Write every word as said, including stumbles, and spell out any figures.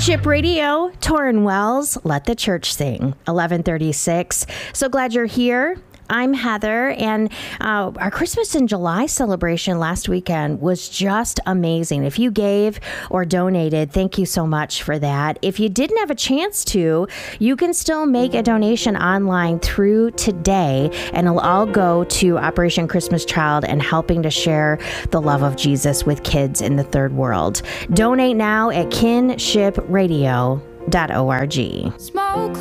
Kinship Radio, Torrin Wells, Let the Church Sing, eleven thirty-six. So glad you're here. I'm Heather, and uh, our Christmas in July celebration last weekend was just amazing. If you gave or donated, thank you so much for that. If you didn't have a chance to, you can still make a donation online through today, and it'll all go to Operation Christmas Child and helping to share the love of Jesus with kids in the third world. Donate now at kinship radio dot org. Smoke